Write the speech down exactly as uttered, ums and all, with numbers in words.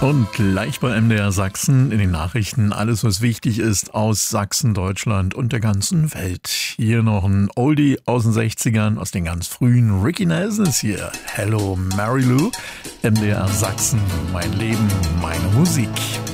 Und gleich bei M D R Sachsen in den Nachrichten alles, was wichtig ist aus Sachsen, Deutschland und der ganzen Welt. Hier noch ein Oldie aus den sechzigern, aus den ganz frühen. Ricky Nelson ist hier. Hello Mary Lou. M D R Sachsen, mein Leben, meine Musik.